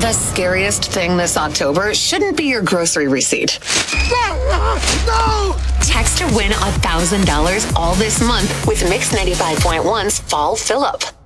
The scariest thing this October shouldn't be your grocery receipt. No! Text to win $1,000 all this month with Mix 95.1's Fall Fill-Up.